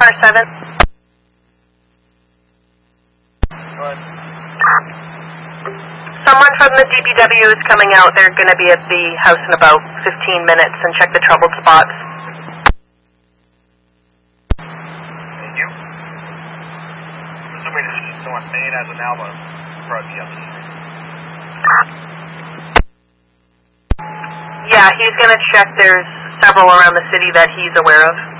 R7. Go ahead. Someone from the DPW is coming out. They're going to be at the house in about 15 minutes and check the troubled spots. Thank you. Assuming this is North Main as of now, but probably the other street. Yeah, he's going to check. There's several around the city that he's aware of.